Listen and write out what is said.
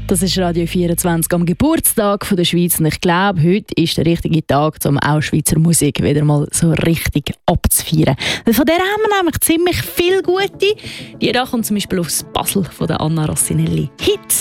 Das ist Radio 24 am Geburtstag von der Schweiz und ich glaube, heute ist der richtige Tag, um auch Schweizer Musik wieder mal so richtig abzufeiern. Von der haben wir nämlich ziemlich viel gute. Die da kommt zum Beispiel aus Basel von der Anna Rossinelli. Hits!